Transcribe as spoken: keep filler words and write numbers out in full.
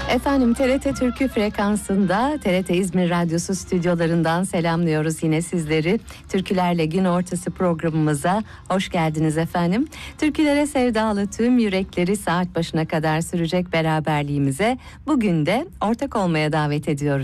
Efendim T R T Türkü frekansında T R T İzmir Radyosu stüdyolarından selamlıyoruz yine sizleri. Türkülerle Gün Ortası programımıza hoş geldiniz efendim. Türkülere sevdalı tüm yürekleri saat başına kadar sürecek beraberliğimize bugün de ortak olmaya davet ediyoruz.